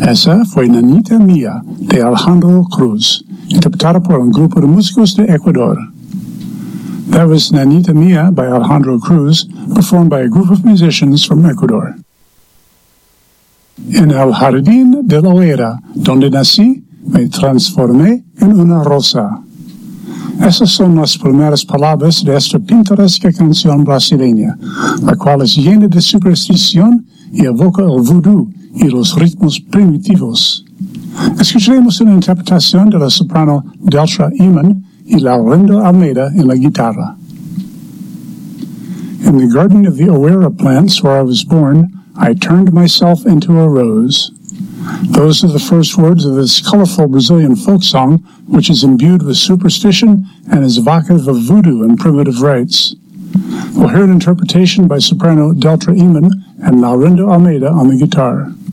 Esa fue Nanita Mía, de Alejandro Cruz, interpretada por un grupo de músicos de Ecuador. That was Nanita Mía by Alejandro Cruz, performed by a group of musicians from Ecuador. En el jardín de la hoguera, donde nací, me transformé en una rosa. Esas son las primeras palabras de esta pintoresca canción brasileña, la cual es llena de superstición y evoca el vudú y los ritmos primitivos. Escucharemos una interpretación de la soprano Deltra Iman y Laurindo Almeida en la guitarra. In the garden of the Oera plants where I was born, I turned myself into a rose. Those are the first words of this colorful Brazilian folk song, which is imbued with superstition and is evocative of voodoo and primitive rites. We'll hear an interpretation by soprano Deltra Iman and Laurindo Almeida on the guitar.